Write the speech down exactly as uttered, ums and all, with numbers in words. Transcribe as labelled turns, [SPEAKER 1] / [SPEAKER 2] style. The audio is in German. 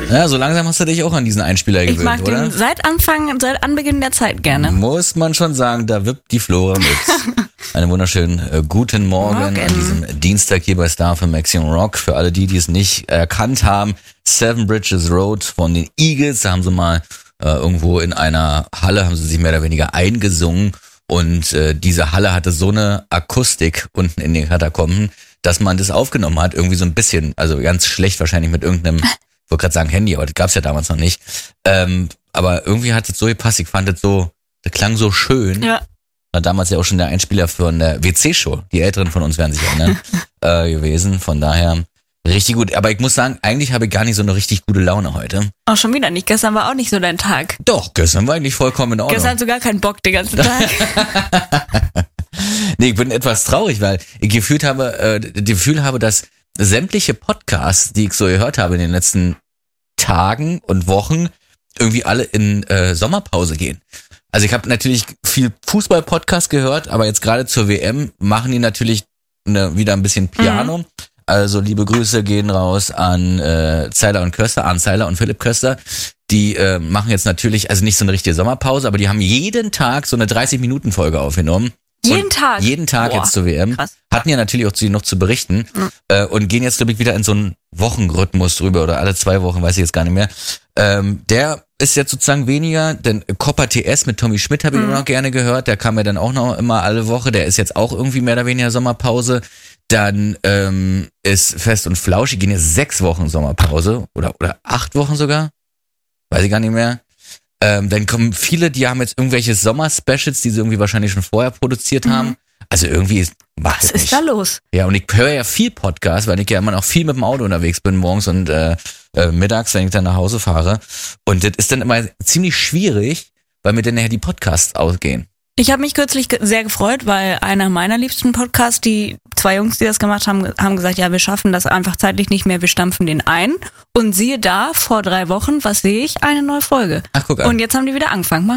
[SPEAKER 1] Ja, so langsam hast du dich auch an diesen Einspieler gewöhnt,
[SPEAKER 2] Ich mag
[SPEAKER 1] oder?
[SPEAKER 2] den seit Anfang, seit Anbeginn der Zeit gerne.
[SPEAKER 1] Muss man schon sagen, da wippt die Flora mit. Einen wunderschönen äh, guten Morgen,
[SPEAKER 2] Morgen
[SPEAKER 1] an diesem Dienstag hier bei Star für Maximum Rock. Für alle die, die es nicht erkannt haben, Seven Bridges Road von den Eagles, da haben sie mal äh, irgendwo in einer Halle, haben sie sich mehr oder weniger eingesungen und äh, diese Halle hatte so eine Akustik unten in den Katakomben, dass man das aufgenommen hat, irgendwie so ein bisschen, also ganz schlecht wahrscheinlich mit irgendeinem, ich wollte gerade sagen Handy, aber das gab's ja damals noch nicht, ähm, aber irgendwie hat es so gepasst, ich fand das so, das klang so schön.
[SPEAKER 2] Ja.
[SPEAKER 1] War damals ja auch schon der Einspieler von der W C-Show. Die Älteren von uns werden sich erinnern, äh, gewesen. Von daher richtig gut. Aber ich muss sagen, eigentlich habe ich gar nicht so eine richtig gute Laune heute.
[SPEAKER 2] Oh, schon wieder nicht. Gestern war auch nicht so dein Tag.
[SPEAKER 1] Doch, gestern war eigentlich vollkommen in Ordnung.
[SPEAKER 2] Gestern hast du gar keinen Bock den ganzen Tag.
[SPEAKER 1] Nee, ich bin etwas traurig, weil ich gefühlt habe, äh, das Gefühl habe, dass sämtliche Podcasts, die ich so gehört habe in den letzten Tagen und Wochen, irgendwie alle in äh, Sommerpause gehen. Also ich habe natürlich viel Fußball-Podcast gehört, aber jetzt gerade zur W M machen die natürlich ne, wieder ein bisschen Piano. Mhm. Also liebe Grüße gehen raus an äh, Zeiler und Köster, an Zeiler und Philipp Köster. Die äh, machen jetzt natürlich, also nicht so eine richtige Sommerpause, aber die haben jeden Tag so eine dreißig-Minuten-Folge aufgenommen.
[SPEAKER 2] Jeden
[SPEAKER 1] und
[SPEAKER 2] Tag?
[SPEAKER 1] Jeden Tag
[SPEAKER 2] Boah,
[SPEAKER 1] jetzt zur W M.
[SPEAKER 2] Krass.
[SPEAKER 1] Hatten ja natürlich auch zu, noch zu berichten mhm. äh, und gehen jetzt, glaube ich, wieder in so einen Wochenrhythmus drüber oder alle zwei Wochen, weiß ich jetzt gar nicht mehr. Ähm, der ist jetzt sozusagen weniger, denn Copper T S mit Tommy Schmidt habe ich mhm. immer noch gerne gehört, der kam ja dann auch noch immer alle Woche, der ist jetzt auch irgendwie mehr oder weniger Sommerpause. Dann ähm, ist Fest und Flauschig, gehen jetzt sechs Wochen Sommerpause oder oder acht Wochen sogar, weiß ich gar nicht mehr. Ähm, dann kommen viele, die haben jetzt irgendwelche Sommer-Specials, die sie irgendwie wahrscheinlich schon vorher produziert mhm. haben. Also irgendwie ist
[SPEAKER 2] was ist nicht. da los?
[SPEAKER 1] Ja, und ich höre ja viel Podcast, weil ich ja immer noch viel mit dem Auto unterwegs bin morgens und äh, äh, mittags, wenn ich dann nach Hause fahre. Und das ist dann immer ziemlich schwierig, weil mir dann nachher die Podcasts ausgehen.
[SPEAKER 2] Ich habe mich kürzlich sehr gefreut, weil einer meiner liebsten Podcasts, die zwei Jungs, die das gemacht haben, haben gesagt, ja, wir schaffen das einfach zeitlich nicht mehr, wir stampfen den ein. Und siehe da, vor drei Wochen, was sehe ich? Eine neue Folge.
[SPEAKER 1] Ach, guck an.
[SPEAKER 2] Und jetzt haben die wieder angefangen.